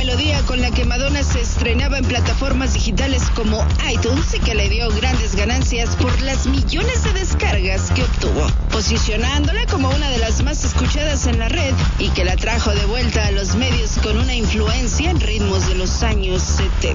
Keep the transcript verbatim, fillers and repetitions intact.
melodía con la que Madonna se estrenaba en plataformas digitales como iTunes y que le dio grandes ganancias por las millones de descargas que obtuvo, posicionándola como una de las más escuchadas en la red y que la trajo de vuelta a los medios con una influencia en ritmos de los años setenta.